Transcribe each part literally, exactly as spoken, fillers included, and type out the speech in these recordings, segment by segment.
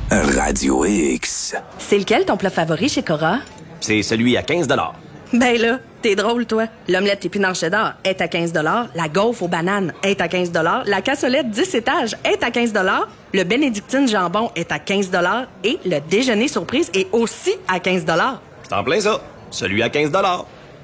Radio X. C'est lequel ton plat favori chez Cora? C'est celui à quinze dollars. Ben là, t'es drôle, toi. L'omelette épinard cheddar est à quinze dollars. La gaufre aux bananes est à quinze dollars. La cassolette dix étages est à quinze dollars. Le bénédictine jambon est à quinze dollars. Et le déjeuner surprise est aussi à quinze dollars. C'est en plein ça. Celui à quinze dollars.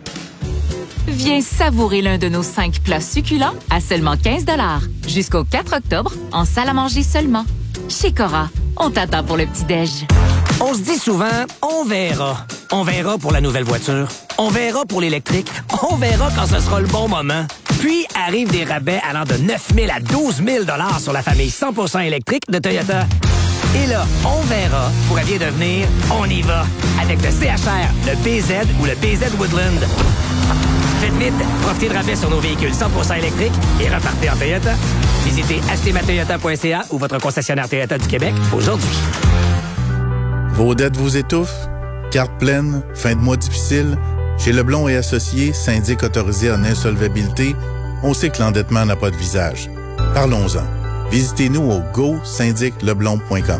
Viens savourer l'un de nos cinq plats succulents à seulement quinze dollars. Jusqu'au quatre octobre, en salle à manger seulement. Chez Cora, on t'attend pour le petit-déj. On se dit souvent, on verra. On verra pour la nouvelle voiture. On verra pour l'électrique. On verra quand ce sera le bon moment. Puis arrivent des rabais allant de neuf mille à douze mille dollars sur la famille cent pour cent électrique de Toyota. Et là, on verra pourrait bien devenir on y va avec le C H R, le B Z ou le B Z Woodland. Faites vite, profitez de rabais sur nos véhicules cent pour cent électriques et repartez en Toyota. Visitez acheter ma toyota point c a ou votre concessionnaire Toyota du Québec aujourd'hui. Vos dettes vous étouffent? Carte pleine? Fin de mois difficile? Chez Leblond et Associés, syndic autorisé en insolvabilité, on sait que l'endettement n'a pas de visage. Parlons-en. Visitez-nous au go syndic leblond point com.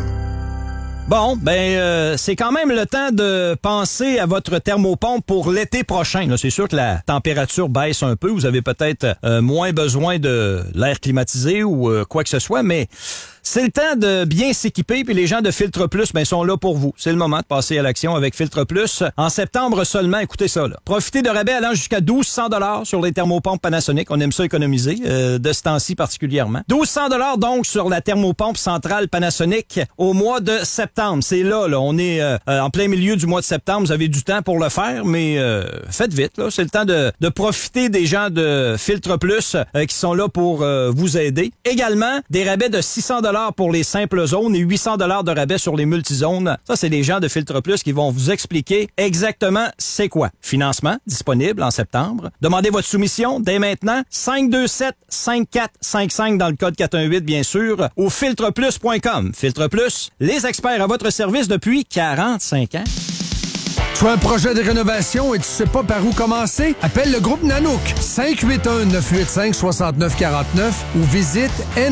Bon, ben euh, c'est quand même le temps de penser à votre thermopompe pour l'été prochain. Là, c'est sûr que la température baisse un peu. Vous avez peut-être euh, moins besoin de l'air climatisé ou euh, quoi que ce soit, mais c'est le temps de bien s'équiper, puis les gens de Filtre Plus, ben, sont là pour vous. C'est le moment de passer à l'action avec Filtre Plus. En septembre seulement, écoutez ça, là. Profitez de rabais allant jusqu'à douze cents dollars sur les thermopompes Panasonic. On aime ça économiser, euh, de ce temps-ci particulièrement. douze cents dollars donc sur la thermopompe centrale Panasonic au mois de septembre. C'est là, là. On est euh, en plein milieu du mois de septembre. Vous avez du temps pour le faire, mais euh, faites vite, là. C'est le temps de, de profiter des gens de Filtre Plus euh, qui sont là pour euh, vous aider. Également, des rabais de six cents dollars pour les simples zones et huit cents dollars de rabais sur les multizones. Ça, c'est les gens de Filtre Plus qui vont vous expliquer exactement c'est quoi. Financement disponible en septembre. Demandez votre soumission dès maintenant. cinq deux sept cinq quatre cinq cinq dans le code quatre un huit, bien sûr, au filtre plus point com. Filtre Plus, les experts à votre service depuis quarante-cinq ans. Tu as un projet de rénovation et tu sais pas par où commencer? Appelle le groupe Nanook. cinq huit un neuf huit cinq six neuf quatre neuf ou visite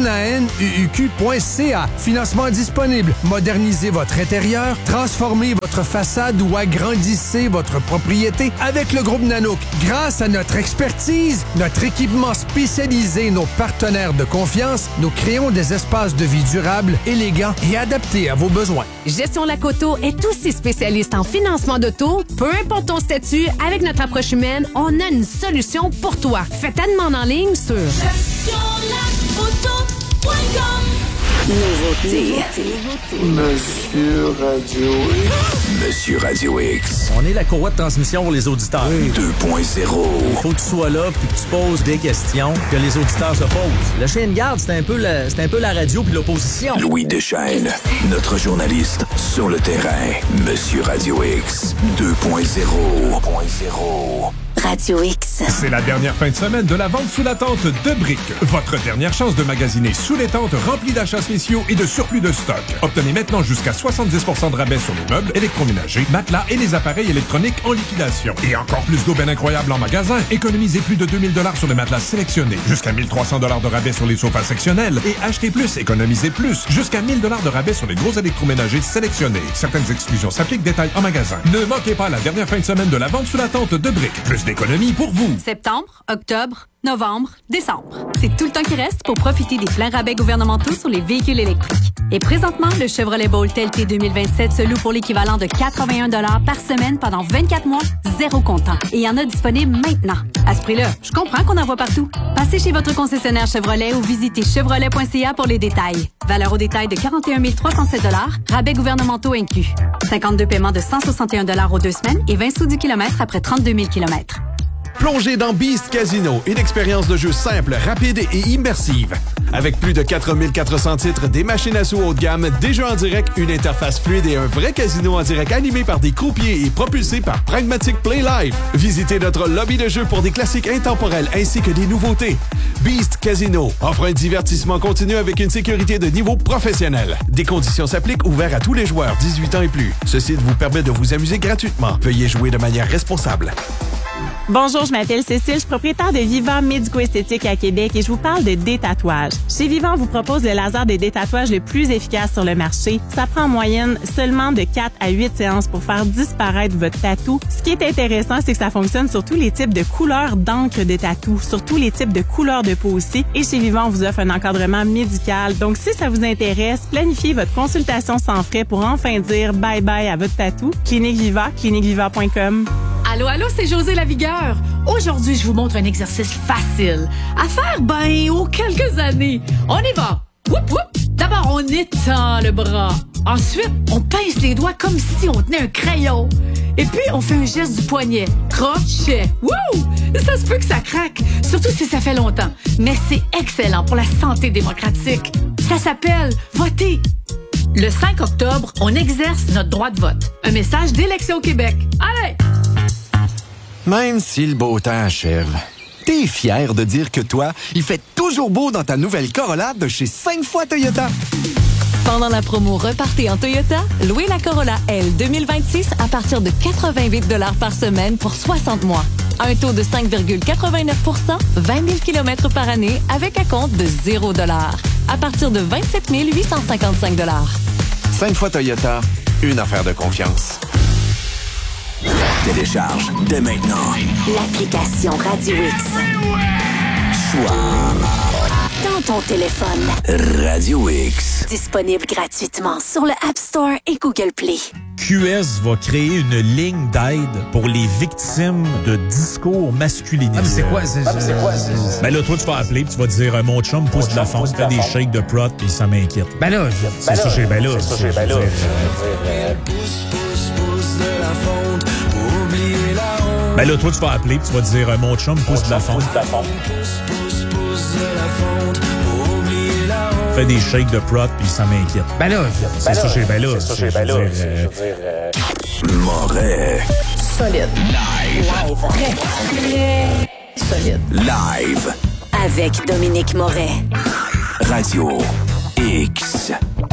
nanuq point c a. Financement disponible. Modernisez votre intérieur, transformez votre façade ou agrandissez votre propriété avec le groupe Nanook. Grâce à notre expertise, notre équipement spécialisé et nos partenaires de confiance, nous créons des espaces de vie durables, élégants et adaptés à vos besoins. Gestion Lacoto est aussi spécialiste en financement de peu importe ton statut, avec notre approche humaine, on a une solution pour toi. Fais ta demande en ligne sur gestion lacoto point com. Nouveauté. Monsieur Radio X. Monsieur Radio X. On est la courroie de transmission pour les auditeurs. Oui. deux point zéro. Il faut que tu sois là puis que tu poses des questions que les auditeurs se posent. Le chien de garde, c'est un peu la, c'est un peu la radio puis l'opposition. Louis Deschênes, notre journaliste sur le terrain. Monsieur Radio X. deux point zéro. Radio X. C'est la dernière fin de semaine de la vente sous la tente de Brick. Votre dernière chance de magasiner sous les tentes remplies d'achats spéciaux et de surplus de stock. Obtenez maintenant jusqu'à soixante-dix pour cent de rabais sur les meubles, électroménagers, matelas et les appareils électroniques en liquidation. Et encore plus d'aubaines incroyables en magasin. Économisez plus de deux mille dollars sur les matelas sélectionnés. Jusqu'à mille trois cents dollars de rabais sur les sofas sectionnels. Et achetez plus, économisez plus. Jusqu'à mille dollars de rabais sur les gros électroménagers sélectionnés. Certaines exclusions s'appliquent, détails en magasin. Ne manquez pas la dernière fin de semaine de la vente sous la tente de Brick. Plus d'économies pour vous. Septembre, octobre, novembre, décembre. C'est tout le temps qui reste pour profiter des pleins rabais gouvernementaux sur les véhicules électriques. Et présentement, le Chevrolet Bolt L T deux mille vingt-sept se loue pour l'équivalent de quatre-vingt-un dollars par semaine pendant vingt-quatre mois, zéro comptant. Et il y en a disponible maintenant. À ce prix-là, je comprends qu'on en voit partout. Passez chez votre concessionnaire Chevrolet ou visitez chevrolet point c a pour les détails. Valeur au détail de quarante et un mille trois cent sept dollars, rabais gouvernementaux inclus. cinquante-deux paiements de cent soixante et un dollars aux deux semaines et vingt sous du kilomètre après trente-deux mille kilomètres. Plongez dans Beast Casino, une expérience de jeu simple, rapide et immersive. Avec plus de quatre mille quatre cents titres, des machines à sous haut de gamme, des jeux en direct, une interface fluide et un vrai casino en direct animé par des croupiers et propulsé par Pragmatic Play Live. Visitez notre lobby de jeu pour des classiques intemporels ainsi que des nouveautés. Beast Casino offre un divertissement continu avec une sécurité de niveau professionnel. Des conditions s'appliquent, ouverts à tous les joueurs dix-huit ans et plus. Ce site vous permet de vous amuser gratuitement. Veuillez jouer de manière responsable. Bonjour, je m'appelle Cécile, je suis propriétaire de Vivant Médico-Esthétique à Québec et je vous parle de détatouage. Chez Vivant, on vous propose le laser de détatouage le plus efficace sur le marché. Ça prend en moyenne seulement de quatre à huit séances pour faire disparaître votre tatou. Ce qui est intéressant, c'est que ça fonctionne sur tous les types de couleurs d'encre de tatou, sur tous les types de couleurs de peau aussi. Et chez Vivant, on vous offre un encadrement médical. Donc, si ça vous intéresse, planifiez votre consultation sans frais pour enfin dire bye-bye à votre tatou. Clinique Viva, clinique viva point com. Allô, allô, c'est José Lavigueur. Aujourd'hui, je vous montre un exercice facile à faire, ben, aux quelques années. On y va. Whoop, whoop. D'abord, on étend le bras. Ensuite, on pince les doigts comme si on tenait un crayon. Et puis, on fait un geste du poignet. Crochet. Wouh! Ça se peut que ça craque, surtout si ça fait longtemps. Mais c'est excellent pour la santé démocratique. Ça s'appelle voter. Le cinq octobre, on exerce notre droit de vote. Un message d'Élection Québec. Allez! Même si le beau temps achève, t'es fier de dire que toi, il fait toujours beau dans ta nouvelle Corolla de chez cinq fois Toyota. Pendant la promo Repartez en Toyota, louez la Corolla L deux mille vingt-six à partir de quatre-vingt-huit dollars par semaine pour soixante mois. Un taux de cinq virgule quatre-vingt-neuf pour cent, vingt mille kilomètres par année avec un compte de zéro dollar. À partir de vingt-sept mille huit cent cinquante-cinq dollars. cinq fois Toyota, une affaire de confiance. Télécharge dès maintenant l'application Radio X. Choix dans ton téléphone. Radio X. Disponible gratuitement sur le App Store et Google Play. Q S va créer une ligne d'aide pour les victimes de discours masculinisés. Ah, mais c'est quoi? C'est, ah, mais c'est quoi? C'est... Ben là, toi, tu vas appeler puis tu vas dire, mon chum pousse de la fonte, fait des shakes de prot puis ça m'inquiète. Ben là, je... c'est ben ça, j'ai ben là. C'est ça, j'ai ben là. Ben là, toi, tu vas appeler puis tu vas dire, mon chum pousse de la fonte. Fait des shakes de prot puis ça m'inquiète. Ben là, c'est ben ça, j'ai ben là. C'est ça, j'ai ben là. Moret. Solide. Live. Live. Très, très solide. Live. Avec Dominique Moret. Radio X.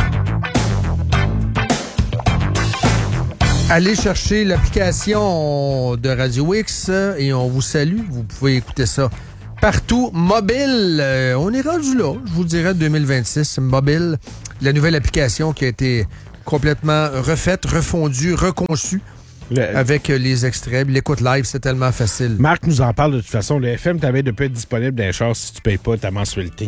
Allez chercher l'application de Radio X et on vous salue. Vous pouvez écouter ça partout. Mobile, euh, on est rendu là, je vous dirais, deux mille vingt-six. Mobile, la nouvelle application qui a été complètement refaite, refondue, reconçue. Le... avec les extraits. L'écoute live, c'est tellement facile. Marc nous en parle de toute façon. Le F M t'avait de peut être disponible dans les chars si tu payes pas ta mensualité.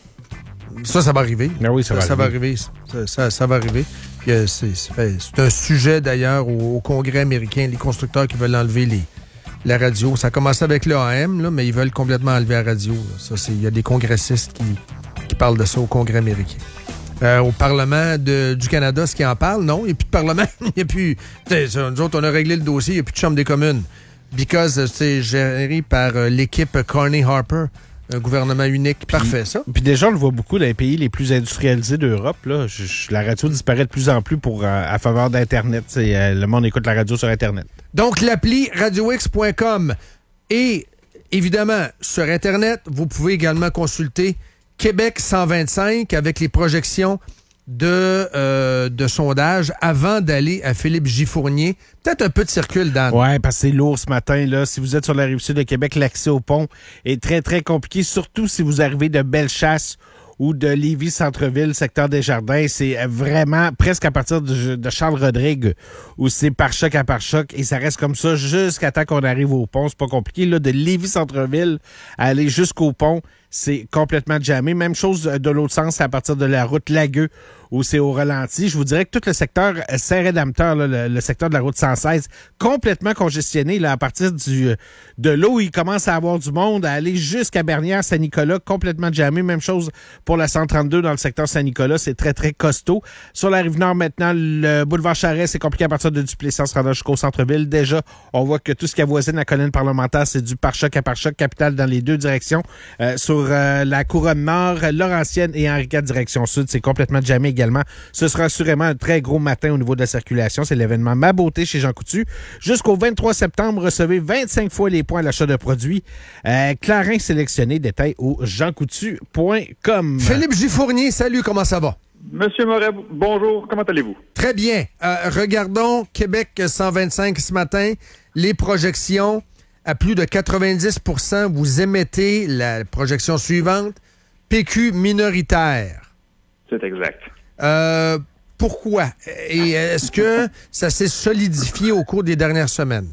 Ça, ça va arriver. Ben oui, ça, ça, va, ça arriver. va arriver. Ça, ça, ça va arriver. C'est, c'est, c'est un sujet, d'ailleurs, au, au Congrès américain, les constructeurs qui veulent enlever les, la radio. Ça a commencé avec l'A M, là, mais ils veulent complètement enlever la radio. Ça, c'est, il y a des congressistes qui, qui parlent de ça au Congrès américain. Euh, au Parlement de, du Canada, ce qui en parle, non, il n'y a plus de Parlement. Il n'y a plus... Nous autres, on a réglé le dossier, il n'y a plus de Chambre des communes. Because c'est géré par euh, l'équipe Carney Harper. Un gouvernement unique. Puis, parfait, ça. Puis déjà, on le voit beaucoup dans les pays les plus industrialisés d'Europe. Là. Je, je, la radio disparaît de plus en plus pour, euh, à faveur d'Internet. Euh, le monde écoute la radio sur Internet. Donc, l'appli radio x point com. Et, évidemment, sur Internet, vous pouvez également consulter Québec cent vingt-cinq avec les projections de, euh, de sondage avant d'aller à Philippe J. Fournier. Peut-être un peu de circule, Dan. Oui, parce que c'est lourd ce matin. Là. Si vous êtes sur la rive-sud de Québec, l'accès au pont est très, très compliqué, surtout si vous arrivez de Bellechasse ou de Lévis-Centreville, secteur des Jardins. C'est vraiment presque à partir de, de Charles-Rodrigue où c'est par choc à par choc et ça reste comme ça jusqu'à temps qu'on arrive au pont. C'est pas compliqué. Là, de Lévis-Centreville à aller jusqu'au pont, c'est complètement jammé. Même chose de l'autre sens, à partir de la route Lagueux, où c'est au ralenti. Je vous dirais que tout le secteur Saint-Rédempteur, là, le, le secteur de la route cent seize, complètement congestionné là, à partir du de là où il commence à avoir du monde, à aller jusqu'à Bernières, Saint-Nicolas, complètement jammé. Même chose pour la cent trente-deux dans le secteur Saint-Nicolas, c'est très, très costaud. Sur la Rive-Nord, maintenant, le boulevard Charest, c'est compliqué à partir de Duplessis en se rendant jusqu'au centre-ville. Déjà, on voit que tout ce qui avoisine la colline parlementaire, c'est du pare-choc à pare-choc, capitale dans les deux directions. Euh, sur euh, la couronne nord, Laurentienne et Henri quatre direction sud, c'est complètement jammé également. Ce sera assurément un très gros matin au niveau de la circulation. C'est l'événement Ma Beauté chez Jean Coutu. Jusqu'au vingt-trois septembre, recevez vingt-cinq fois les points à l'achat de produits. Euh, Clarin sélectionné, détail au jean coutu point com. Philippe J. Fournier, salut, comment ça va? Monsieur Moret, bonjour, comment allez-vous? Très bien. Euh, regardons Québec cent vingt-cinq ce matin, les projections. à plus de quatre-vingt-dix pour cent, vous émettez la projection suivante, P Q minoritaire. C'est exact. Euh, pourquoi? Et est-ce que ça s'est solidifié au cours des dernières semaines?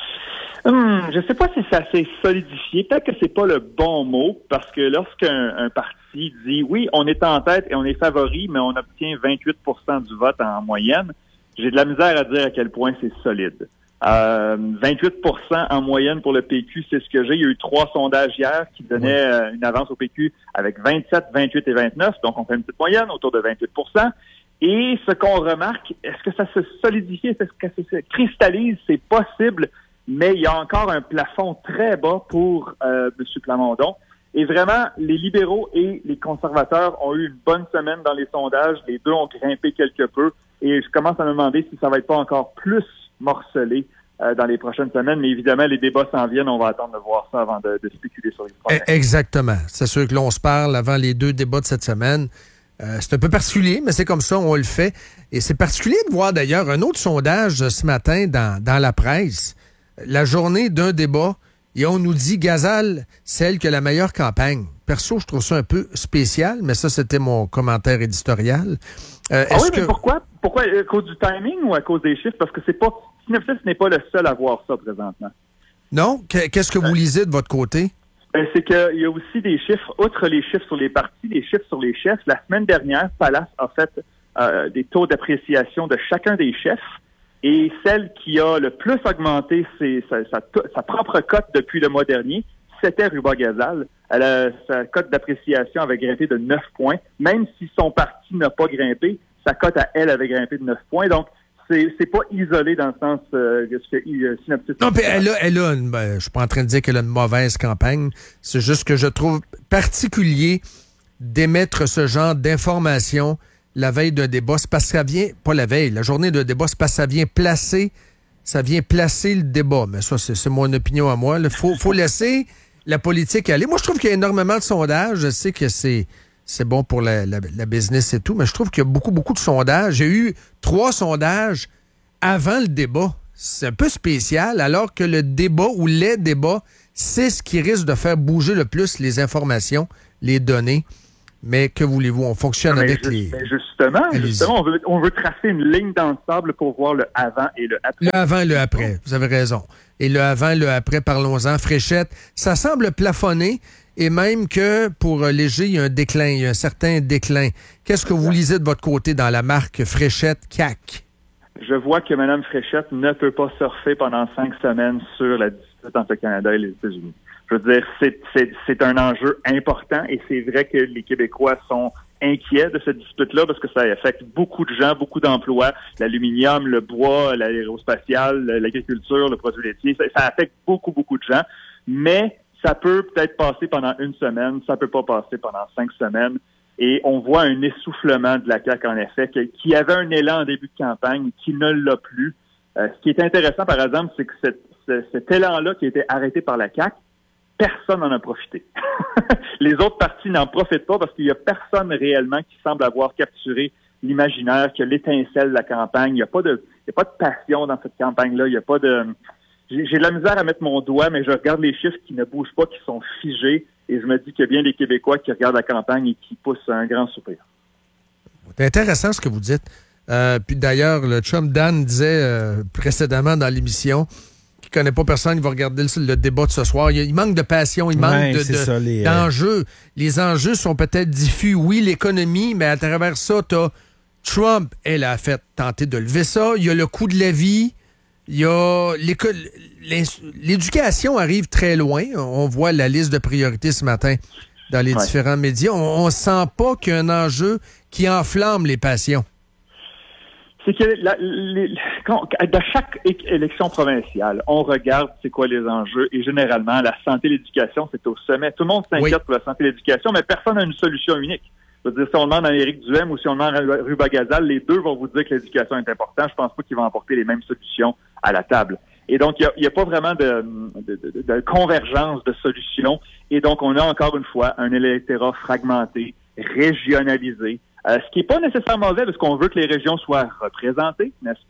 Hum, je ne sais pas si ça s'est solidifié. Peut-être que c'est pas le bon mot, parce que lorsqu'un un parti dit « Oui, on est en tête et on est favori, mais on obtient vingt-huit pour cent du vote en moyenne », j'ai de la misère à dire à quel point c'est solide. Euh, vingt-huit pour cent en moyenne pour le P Q, c'est ce que j'ai. Il y a eu trois sondages hier qui donnaient euh, une avance au P Q avec vingt-sept, vingt-huit et vingt-neuf. Donc, on fait une petite moyenne autour de vingt-huit pour cent. Et ce qu'on remarque, est-ce que ça se solidifie, est-ce que ça se cristallise? C'est possible, mais il y a encore un plafond très bas pour euh, M. Plamondon. Et vraiment, les libéraux et les conservateurs ont eu une bonne semaine dans les sondages. Les deux ont grimpé quelque peu. Et je commence à me demander si ça va être pas encore plus morcelé euh, dans les prochaines semaines. Mais évidemment, les débats s'en viennent. On va attendre de voir ça avant de, de spéculer sur les problèmes. Exactement. C'est sûr que l'on se parle avant les deux débats de cette semaine. Euh, c'est un peu particulier, mais c'est comme ça, on le fait. Et c'est particulier de voir d'ailleurs un autre sondage ce matin dans, dans la presse. La journée d'un débat, et on nous dit Gazal, celle qui a la meilleure campagne. Perso, je trouve ça un peu spécial, mais ça, c'était mon commentaire éditorial. Euh, ah est-ce oui, mais que... pourquoi? Pourquoi? À cause du timing ou à cause des chiffres? Parce que c'est pas, Synopsis n'est pas le seul à voir ça présentement. Non? Qu'est-ce que vous lisez de votre côté? Ben, c'est qu'il y a aussi des chiffres, outre les chiffres sur les partis, les chiffres sur les chefs. La semaine dernière, Palace a fait euh, des taux d'appréciation de chacun des chefs. Et celle qui a le plus augmenté ses, sa, sa, sa propre cote depuis le mois dernier, c'était Ruba Gazal. Elle a, sa cote d'appréciation avait grimpé de neuf points. Même si son parti n'a pas grimpé, sa cote à elle avait grimpé de neuf points. Donc, c'est, c'est pas isolé dans le sens euh, que euh, Synopsis. Non, mais elle a, elle a une, ben, je suis pas en train de dire qu'elle a une mauvaise campagne. C'est juste que je trouve particulier d'émettre ce genre d'informations la veille d'un débat. C'est parce que ça vient, pas la veille, la journée d'un débat, c'est parce que ça vient placer, ça vient placer le débat. Mais ça, c'est, c'est mon opinion à moi. Il faut, faut laisser la politique aller. Moi, je trouve qu'il y a énormément de sondages. Je sais que c'est, c'est bon pour la, la, la business et tout, mais je trouve qu'il y a beaucoup, beaucoup de sondages. J'ai eu trois sondages avant le débat. C'est un peu spécial, alors que le débat ou les débats, c'est ce qui risque de faire bouger le plus les informations, les données. Mais que voulez-vous? On fonctionne mais avec juste, les... Mais justement, justement on, veut, on veut tracer une ligne dans le sable pour voir le avant et le après. Le avant et le après, vous avez raison. Et le avant et le après, parlons-en. Fréchette, ça semble plafonner et même que pour Léger, il y a un déclin, il y a un certain déclin. Qu'est-ce que vous lisez de votre côté dans la marque Fréchette C A C? Je vois que Mme Fréchette ne peut pas surfer pendant cinq semaines sur la dispute entre le Canada et les États-Unis. Je veux dire, c'est, c'est, c'est un enjeu important et c'est vrai que les Québécois sont inquiets de cette dispute-là parce que ça affecte beaucoup de gens, beaucoup d'emplois, l'aluminium, le bois, l'aérospatial, l'agriculture, le produit laitier, ça, ça affecte beaucoup, beaucoup de gens, mais ça peut peut-être passer pendant une semaine, ça peut pas passer pendant cinq semaines et on voit un essoufflement de la C A Q en effet, qui avait un élan en début de campagne, qui ne l'a plus. Euh, ce qui est intéressant, par exemple, c'est que cet, cet élan-là qui a été arrêté par la C A Q, personne n'en a profité. Les autres partis n'en profitent pas parce qu'il n'y a personne réellement qui semble avoir capturé l'imaginaire, que l'étincelle de la campagne. Il n'y a pas de, il y a pas de passion dans cette campagne-là. Il y a pas de, j'ai, j'ai de la misère à mettre mon doigt, mais je regarde les chiffres qui ne bougent pas, qui sont figés, et je me dis qu'il y a bien des Québécois qui regardent la campagne et qui poussent un grand soupir. C'est intéressant ce que vous dites. Euh, puis d'ailleurs, le chum Dan disait euh, précédemment dans l'émission qui connaît pas personne, il va regarder le, le débat de ce soir. Il, il manque de passion, il manque ouais, de, de, ça, les, d'enjeux. Euh... Les enjeux sont peut-être diffus. Oui, l'économie, mais à travers ça, t'as Trump, elle a fait tenter de lever ça. Il y a le coût de la vie. Il y a l'éducation arrive très loin. On voit la liste de priorités ce matin dans les ouais. différents médias. On, on sent pas qu'il y a un enjeu qui enflamme les passions. C'est que la, les, quand, de chaque élection provinciale, on regarde c'est quoi les enjeux et généralement, la santé et l'éducation, c'est au sommet. Tout le monde s'inquiète oui. pour la santé et l'éducation, mais personne n'a une solution unique. Je veux dire, si on demande à Éric Duhem ou si on demande à Ruba Gazal, les deux vont vous dire que l'éducation est importante. Je pense pas qu'ils vont apporter les mêmes solutions à la table. Et donc, il n'y a, a pas vraiment de, de, de, de convergence de solutions. Et donc, on a encore une fois un électorat fragmenté, régionalisé, euh, ce qui n'est pas nécessairement mauvais parce qu'on veut que les régions soient représentées, n'est-ce pas?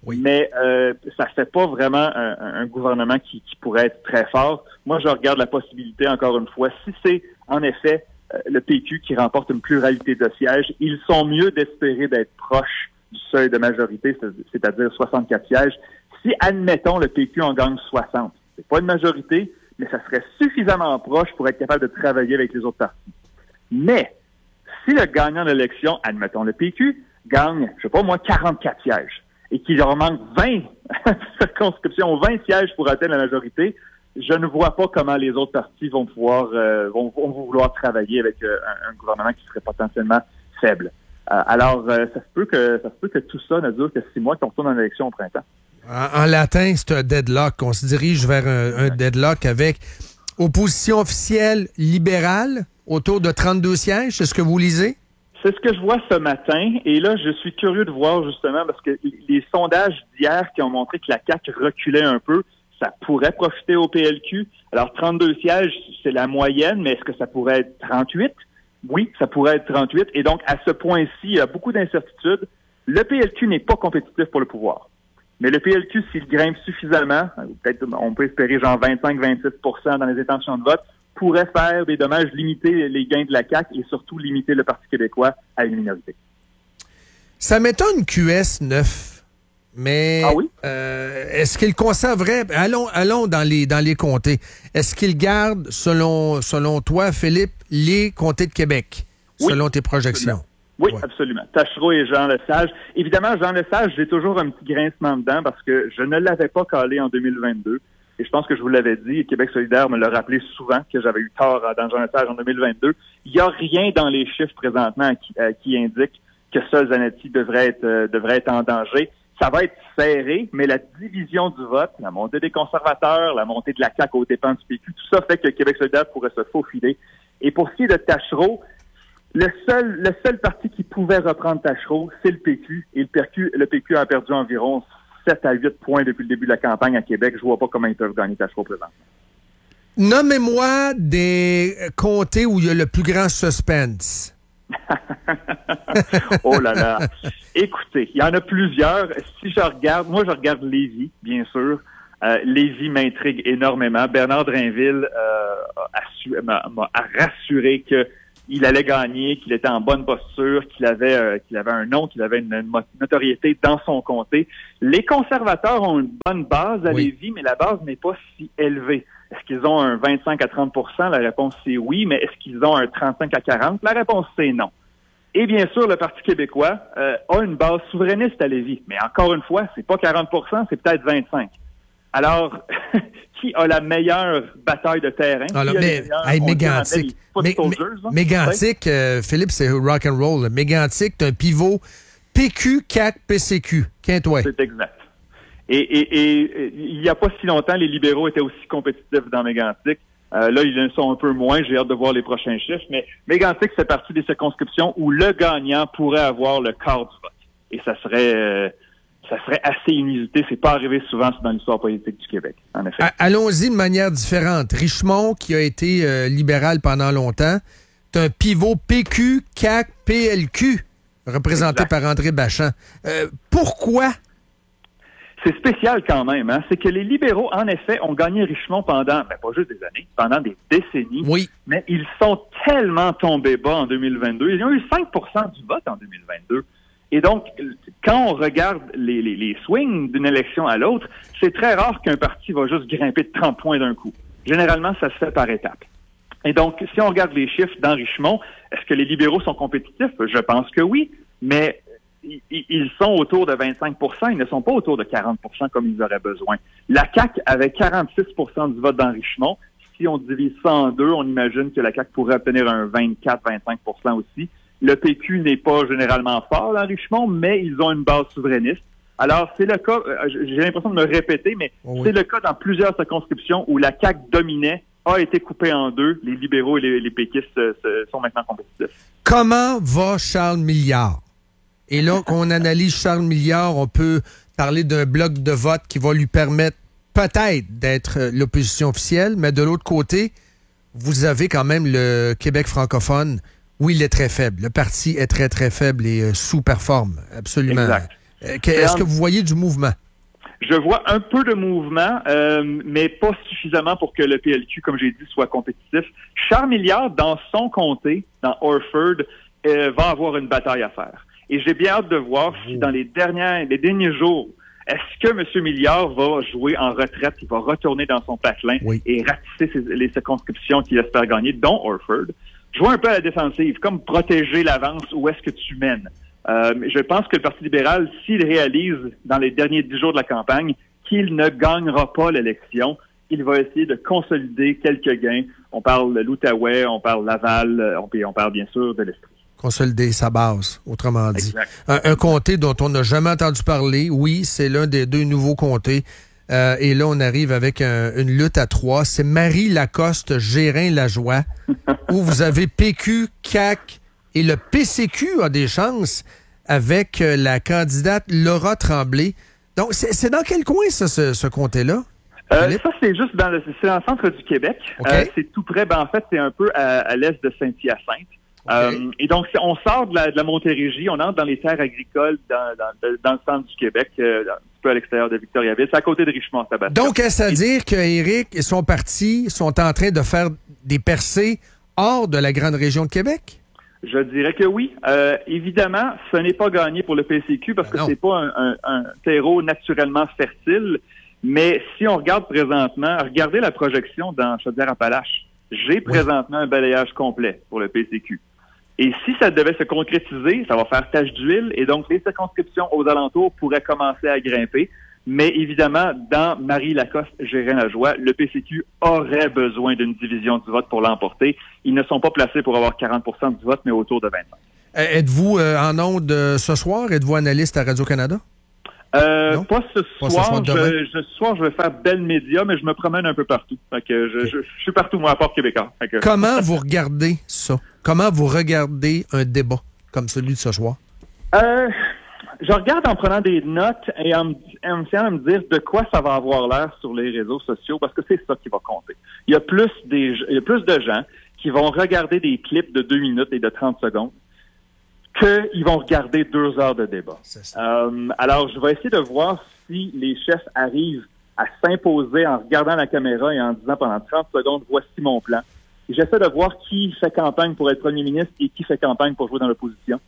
Oui. Mais euh, ça fait pas vraiment un, un gouvernement qui, qui pourrait être très fort. Moi, je regarde la possibilité, encore une fois, si c'est en effet euh, le P Q qui remporte une pluralité de sièges, ils sont mieux d'espérer d'être proches du seuil de majorité, c'est-à-dire soixante-quatre sièges. Si, admettons, le P Q en gagne soixante, c'est pas une majorité, mais ça serait suffisamment proche pour être capable de travailler avec les autres partis. Mais, si le gagnant de l'élection, admettons le P Q, gagne, je sais pas moi, quarante-quatre sièges, et qu'il leur manque vingt circonscriptions, vingt sièges pour atteindre la majorité, je ne vois pas comment les autres partis vont pouvoir, euh, vont, vont vouloir travailler avec euh, un, un gouvernement qui serait potentiellement faible. Euh, alors, euh, ça se peut que ça se peut que tout ça ne dure que six mois qu'on retourne en élection au printemps. En, en latin, c'est un deadlock. On se dirige vers un, un deadlock avec opposition officielle libérale autour de trente-deux sièges. C'est ce que vous lisez? C'est ce que je vois ce matin. Et là, je suis curieux de voir justement parce que les sondages d'hier qui ont montré que la C A Q reculait un peu, ça pourrait profiter au P L Q. Alors, trente-deux sièges, c'est la moyenne, mais est-ce que ça pourrait être trente-huit? Oui, ça pourrait être trente-huit. Et donc, à ce point-ci, il y a beaucoup d'incertitudes. Le P L Q n'est pas compétitif pour le pouvoir. Mais le P L Q, s'il grimpe suffisamment, peut-être on peut espérer genre vingt-cinq à vingt-six pour cent dans les intentions de vote, pourrait faire des dommages, limiter les gains de la C A Q et surtout limiter le Parti québécois à une minorité. Ça m'étonne Q S neuf, mais ah oui? euh, est-ce qu'il conserverait, allons, allons dans les dans les comtés, est-ce qu'il garde, selon selon toi, Philippe, les comtés de Québec, oui, selon tes projections? Absolument. Oui, ouais. absolument. Tachereau et Jean Lesage. Évidemment, Jean Lesage, j'ai toujours un petit grincement dedans parce que je ne l'avais pas calé en deux mille vingt-deux. Et je pense que je vous l'avais dit, et Québec solidaire me l'a rappelé souvent que j'avais eu tort dans Jean Lesage en deux mille vingt-deux. Il n'y a rien dans les chiffres présentement qui, euh, qui indique que Sol Zanetti devrait être, euh, devrait être en danger. Ça va être serré, mais la division du vote, la montée des conservateurs, la montée de la C A Q aux dépens du P Q, tout ça fait que Québec solidaire pourrait se faufiler. Et pour ce qui est de Tachereau, le seul, le seul parti qui pouvait reprendre Tachereau, c'est le P Q. Et le P Q, le P Q a perdu environ sept à huit points depuis le début de la campagne à Québec. Je vois pas comment ils peuvent gagner Tachereau présentement. Nommez-moi des comtés où il y a le plus grand suspense. Oh là là. Écoutez, il y en a plusieurs. Si je regarde, moi je regarde Lévis, bien sûr. Euh, Lévis m'intrigue énormément. Bernard Drainville euh, a, su, m'a, m'a rassuré que il allait gagner, qu'il était en bonne posture, qu'il avait euh, qu'il avait un nom, qu'il avait une, une notoriété dans son comté. Les conservateurs ont une bonne base à oui. Lévis, mais la base n'est pas si élevée. Est-ce qu'ils ont un vingt-cinq à trente pour cent? La réponse, c'est oui, mais est-ce qu'ils ont un trente-cinq à quarante? La réponse, c'est non. Et bien sûr, le Parti québécois euh, a une base souverainiste à Lévis. Mais encore une fois, c'est pas quarante pour cent, c'est peut-être vingt-cinq. Alors, qui a la meilleure bataille de terrain? Alors, mais, hey, Mégantic, Mé, Mé, Mégantic euh, Philippe, c'est rock and roll. Mégantic, c'est un pivot P Q, C A Q, P C Q. Qu'est-ce C'est exact. Et, et, et il n'y a pas si longtemps, les libéraux étaient aussi compétitifs dans Mégantic. Euh, là, ils le sont un peu moins. J'ai hâte de voir les prochains chiffres. Mais Mégantic fait partie des circonscriptions où le gagnant pourrait avoir le quart du vote. Et ça serait... Euh, ça serait assez inusité. C'est pas arrivé souvent dans l'histoire politique du Québec, en effet. Allons-y de manière différente. Richemont, qui a été euh, libéral pendant longtemps, c'est un pivot P Q, C A Q, P L Q, représenté exact. Par André Bachand. Euh, pourquoi? C'est spécial quand même. Hein? C'est que les libéraux, en effet, ont gagné Richemont pendant, ben, pas juste des années, pendant des décennies. Oui. Mais ils sont tellement tombés bas en deux mille vingt-deux. Ils ont eu cinq pour cent du vote en deux mille vingt-deux. Et donc, quand on regarde les, les, les swings d'une élection à l'autre, c'est très rare qu'un parti va juste grimper de trente points d'un coup. Généralement, ça se fait par étapes. Et donc, si on regarde les chiffres dans Richemont, est-ce que les libéraux sont compétitifs? Je pense que oui, mais ils sont autour de vingt-cinq pour cent, ils ne sont pas autour de quarante pour cent comme ils auraient besoin. La C A Q avait quarante-six pour cent du vote dans Richemont. Si on divise ça en deux, on imagine que la C A Q pourrait obtenir un vingt-quatre à vingt-cinq pour cent aussi. Le P Q n'est pas généralement fort dans Richemont, mais ils ont une base souverainiste. Alors, c'est le cas, j'ai l'impression de me répéter, mais oh oui. c'est le cas dans plusieurs circonscriptions où la C A Q dominait, a été coupée en deux. Les libéraux et les, les péquistes euh, sont maintenant compétitifs. Comment va Charles Milliard? Et là, qu'on analyse Charles Milliard, on peut parler d'un bloc de vote qui va lui permettre peut-être d'être l'opposition officielle, mais de l'autre côté, vous avez quand même le Québec francophone. Oui, il est très faible. Le parti est très, très faible et euh, sous-performe. Absolument. Exact. Euh, Est-ce que vous voyez du mouvement? Je vois un peu de mouvement, euh, mais pas suffisamment pour que le P L Q, comme j'ai dit, soit compétitif. Charles Milliard, dans son comté, dans Orford, euh, va avoir une bataille à faire. Et j'ai bien hâte de voir si dans les derniers, les derniers jours, est-ce que M. Milliard va jouer en retraite, il va retourner dans son patelin oui. et ratisser ses, les circonscriptions qu'il espère gagner, dont Orford, jouer un peu à la défensive, comme protéger l'avance, où est-ce que tu mènes. Euh, je pense que le Parti libéral, s'il réalise dans les derniers dix jours de la campagne qu'il ne gagnera pas l'élection, il va essayer de consolider quelques gains. On parle de l'Outaouais, on parle Laval, on, on parle bien sûr de l'Estrie. Consolider sa base, autrement dit. Un, un comté dont on n'a jamais entendu parler. Oui, c'est l'un des deux nouveaux comtés. Euh, et là, on arrive avec un, une lutte à trois. C'est Marie-Lacoste, Gérin-Lajoie, où vous avez P Q, C A Q et le P C Q a des chances avec la candidate Laura Tremblay. Donc, c'est, c'est dans quel coin, ça, ce, ce comté-là? Euh, ça, c'est juste dans le, c'est dans le centre du Québec. Okay. Euh, c'est tout près. Ben, en fait, c'est un peu à, à l'est de Saint-Hyacinthe. Okay. Euh, et donc, on sort de la, de la Montérégie, on entre dans les terres agricoles dans, dans, dans le centre du Québec, euh, un petit peu à l'extérieur de Victoriaville. C'est à côté de Richemont-Sébastien. Donc, est-ce à dire qu'Éric et son parti sont en train de faire des percées hors de la grande région de Québec? Je dirais que oui. Euh, évidemment, ce n'est pas gagné pour le P C Q parce que c'est pas un, un, un terreau naturellement fertile. Mais si on regarde présentement, regardez la projection dans Chaudière-Appalaches. J'ai présentement oui. un balayage complet pour le P C Q. Et si ça devait se concrétiser, ça va faire tache d'huile et donc les circonscriptions aux alentours pourraient commencer à grimper. Mais évidemment, dans Marie-Lacoste, Gérin-Lajoie, le P C Q aurait besoin d'une division du vote pour l'emporter. Ils ne sont pas placés pour avoir quarante pour cent du vote, mais autour de vingt-cinq. Euh, êtes-vous euh, en ondes euh, ce soir? Êtes-vous analyste à Radio-Canada? Euh, pas ce pas soir. Ce soir, je, je, ce soir, je vais faire Bell Média, mais je me promène un peu partout. Fait que je, okay. je, je suis partout, moi, à Port-Québécois. Que... Comment vous regardez ça? Comment vous regardez un débat comme celui de ce soir? Euh... Je regarde en prenant des notes et en, en essayant de me dire de quoi ça va avoir l'air sur les réseaux sociaux, parce que c'est ça qui va compter. Il y a plus des, il y a plus de gens qui vont regarder des clips de deux minutes et de trente secondes qu'ils vont regarder deux heures de débat. Euh, alors, je vais essayer de voir si les chefs arrivent à s'imposer en regardant la caméra et en disant pendant trente secondes, voici mon plan. Et j'essaie de voir qui fait campagne pour être premier ministre et qui fait campagne pour jouer dans l'opposition.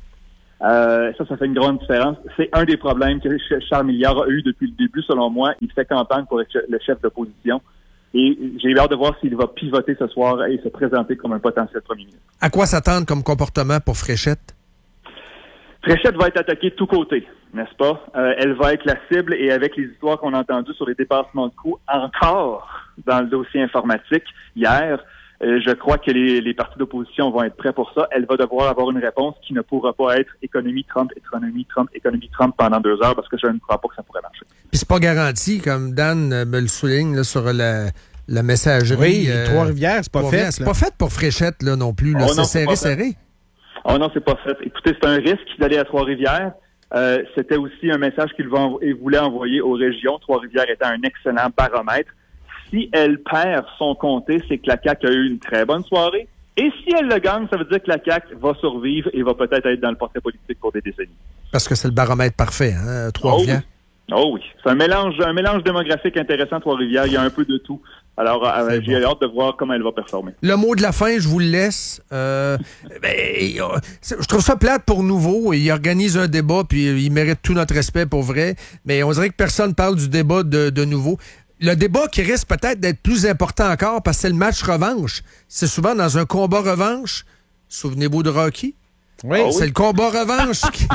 Euh, ça, ça fait une grande différence. C'est un des problèmes que Charles Milliard a eu depuis le début, selon moi. Il fait campagne pour être le chef d'opposition. Et j'ai hâte de voir s'il va pivoter ce soir et se présenter comme un potentiel premier ministre. À quoi s'attendre comme comportement pour Fréchette? Fréchette va être attaquée de tous côtés, n'est-ce pas? Euh, elle va être la cible et avec les histoires qu'on a entendues sur les dépassements de coûts encore dans le dossier informatique hier, Euh, je crois que les, les partis d'opposition vont être prêts pour ça. Elle va devoir avoir une réponse qui ne pourra pas être économie Trump, économie Trump, économie Trump pendant deux heures parce que je ne crois pas que ça pourrait marcher. Puis c'est pas garanti, comme Dan me le souligne là, sur la, la messagerie. Oui, euh, Trois-Rivières, c'est pas Trois-Rivières, fait. C'est pas fait pour Fréchette là non plus. Là. Oh, c'est non, serré, c'est serré. Oh non, c'est pas fait. Écoutez, c'est un risque d'aller à Trois-Rivières. Euh, c'était aussi un message qu'il voulait envoyer aux régions. Trois-Rivières étant un excellent baromètre. Si elle perd son comté, c'est que la C A Q a eu une très bonne soirée. Et si elle le gagne, ça veut dire que la C A Q va survivre et va peut-être être dans le portrait politique pour des décennies. Parce que c'est le baromètre parfait, hein, Trois-Rivières. Oh oui. oh oui. C'est un mélange, un mélange démographique intéressant, Trois-Rivières. Il y a un peu de tout. Alors, euh, j'ai bon. hâte de voir comment elle va performer. Le mot de la fin, je vous le laisse. Euh, ben, je trouve ça plate pour Nouveau. Il organise un débat, puis il mérite tout notre respect pour vrai. Mais on dirait que personne parle du débat de, de Nouveau. Le débat qui risque peut-être d'être plus important encore parce que c'est le match revanche. C'est souvent dans un combat revanche. Souvenez-vous de Rocky? Oui. C'est oui. le combat revanche qui...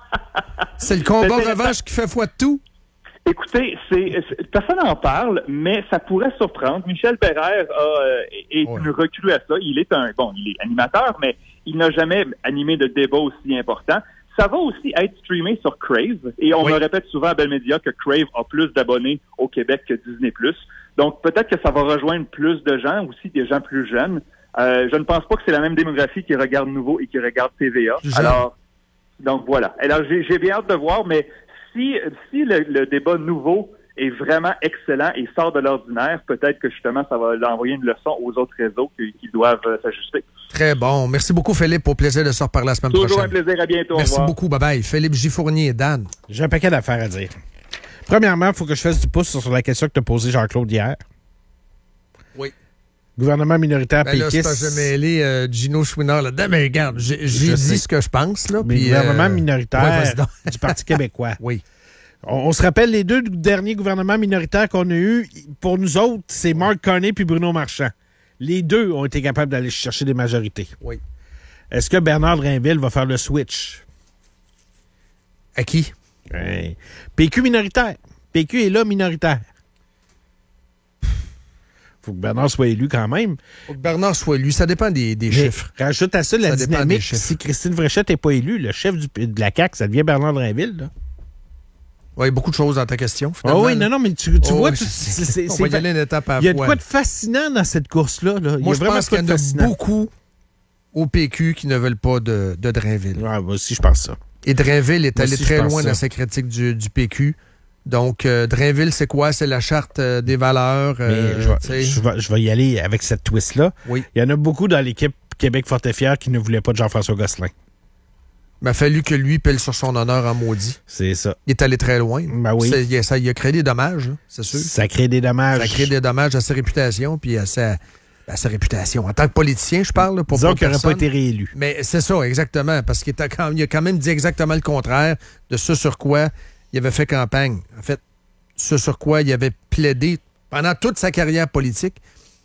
c'est le combat revanche qui fait foi de tout. Écoutez, c'est, c'est personne n'en parle, mais ça pourrait surprendre. Michel Bérère a, euh, est ouais. reclus à ça. Il est un bon, il est animateur, mais il n'a jamais animé de débat aussi important. Ça va aussi être streamé sur Crave. Et on oui. me répète souvent à Bell Media que Crave a plus d'abonnés au Québec que Disney plus. Donc, peut-être que ça va rejoindre plus de gens, aussi des gens plus jeunes. Euh, je ne pense pas que c'est la même démographie qui regarde Nouveau et qui regarde T V A. Jean. Alors, donc voilà. Alors, j'ai, j'ai bien hâte de voir, mais si, si le, le débat Nouveau est vraiment excellent et sort de l'ordinaire, peut-être que justement, ça va envoyer une leçon aux autres réseaux qui, qui doivent euh, s'ajuster. Très bon. Merci beaucoup, Philippe. Au plaisir de se reparler la semaine Toujours prochaine. Toujours un plaisir. À bientôt. Merci beaucoup. Bye-bye. Philippe Gifournier et Dan. J'ai un paquet d'affaires à dire. Premièrement, il faut que je fasse du pouce sur la question que tu as posée, Jean-Claude, hier. Oui. Gouvernement minoritaire Ben péquiste. là, c'est parce que j'ai mêlé euh, Gino Chouinard là-dedans. Mais regarde, j'ai, j'ai dit sais. ce que je pense. Là, Mais puis, gouvernement euh, minoritaire ouais, vas-y donc. du Parti québécois. Oui. On, on se rappelle les deux derniers gouvernements minoritaires qu'on a eus. Pour nous autres, c'est Mark Carney puis Bruno Marchand. Les deux ont été capables d'aller chercher des majorités. Oui. Est-ce que Bernard Drainville va faire le switch? À qui? Ouais. P Q minoritaire. P Q est là minoritaire. Faut que Bernard soit élu quand même. Faut que Bernard soit élu. Ça dépend des, des chiffres. Rajoute à ça la Ça dépend des dynamique. chiffres. Si Christine Fréchette n'est pas élue, le chef du, de la C A Q, ça devient Bernard Drainville. Là. Oui, beaucoup de choses dans ta question, Ah finalement. oui, non, non, mais tu, tu Oh, vois, oui, tu- je sais. c'est- On c'est- va y aller une étape à la il y a de fois. quoi de fascinant dans cette course-là. Là. Il y a Moi, je vraiment pense de quoi qu'il y de en a fascinant. beaucoup au P Q qui ne veulent pas de, de Drainville. Ouais, moi aussi, je pense ça. Et Drainville est Moi allé aussi, très je pense loin ça. dans sa critique du, du P Q. Donc, euh, Drainville, c'est quoi? C'est la charte euh, des valeurs. Mais euh, je, vais, tu sais. je vais- je vais y aller avec cette twist-là. Oui. Il y en a beaucoup dans l'équipe Québec Fort et Fier qui ne voulaient pas de Jean-François Gosselin. Il m'a fallu que lui pèle sur son honneur en maudit. C'est ça. Il est allé très loin. Ben oui. C'est- il a- ça il a créé des dommages, hein, c'est sûr. Ça crée des dommages. Ça crée des dommages à sa réputation, puis à sa, à sa réputation. En tant que politicien, je parle, là, pour Disons pas qu'il n'aurait pas personne. été réélu. Mais c'est ça, exactement, parce qu'il était quand- il a quand même dit exactement le contraire de ce sur quoi il avait fait campagne. En fait, ce sur quoi il avait plaidé pendant toute sa carrière politique.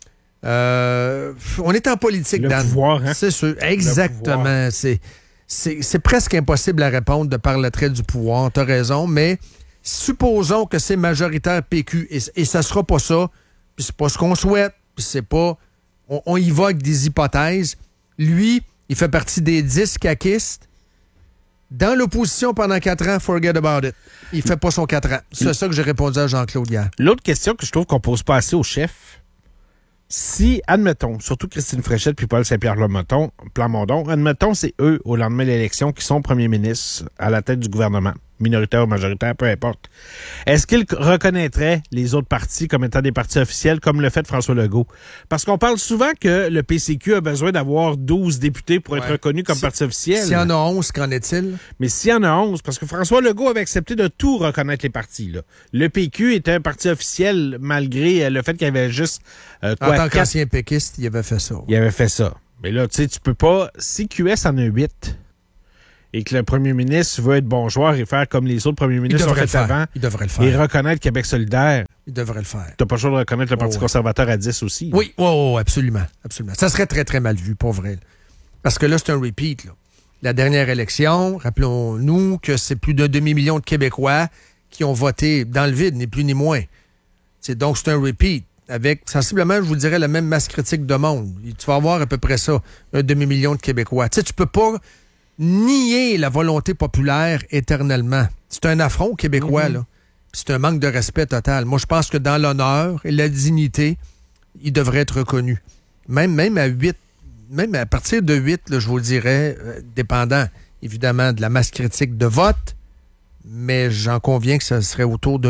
Euh, on est en politique, Le Dan. pouvoir, hein? C'est sûr, exactement. C'est, c'est, c'est presque impossible à répondre de par le trait du pouvoir, t'as raison, mais supposons que c'est majoritaire P Q, et, et ça sera pas ça, puis c'est pas ce qu'on souhaite, puis c'est pas... On, on y va avec des hypothèses. Lui, il fait partie des dix caquistes. Dans l'opposition pendant quatre ans, forget about it. Il fait pas son quatre ans. C'est ça que j'ai répondu à Jean-Claude hier. L'autre question que je trouve qu'on pose pas assez au chef, si, admettons, surtout Christine Fréchette puis Paul Saint-Pierre Plamondon, Plamondon, admettons, c'est eux, au lendemain de l'élection, qui sont premiers ministres à la tête du gouvernement, minoritaire ou majoritaire, peu importe. Est-ce qu'ils reconnaîtraient les autres partis comme étant des partis officiels, comme le fait François Legault? Parce qu'on parle souvent que le P C Q a besoin d'avoir douze députés pour être Ouais. reconnu comme Si- parti officiel. S'il y en a onze, qu'en est-il? Mais s'il y en a onze, parce que François Legault avait accepté de tout reconnaître les partis. Là. Le P Q était un parti officiel malgré euh, le fait qu'il y avait juste... euh, En quoi, tant quatre- qu'ancien péquiste, il avait fait ça. Il avait fait ça. Mais là, tu sais, tu peux pas... Si Q S en a huit et que le premier ministre veut être bon joueur et faire comme les autres premiers ministres ont devrait fait le faire. avant Il devrait le faire. et reconnaître Québec solidaire, Il devrait le faire. t'as pas le choix de reconnaître le Parti Oh, ouais. conservateur à dix aussi. Oui, oh, oh, absolument, absolument. Ça serait très, très mal vu, pour vrai. Parce que là, c'est un repeat. Là. La dernière élection, rappelons-nous que c'est plus d'un demi-million de Québécois qui ont voté dans le vide, ni plus ni moins. C'est donc, c'est un repeat. Avec, sensiblement, je vous dirais, la même masse critique de monde. Tu vas avoir à peu près ça, un demi-million de Québécois. Tu sais, tu peux pas nier la volonté populaire éternellement. C'est un affront québécois, Mm-hmm. là. Puis c'est un manque de respect total. Moi, je pense que dans l'honneur et la dignité, il devrait être reconnu. Même, même à huit, même à partir de huit, là, je vous le dirais, euh, dépendant évidemment de la masse critique de vote, mais j'en conviens que ça serait autour de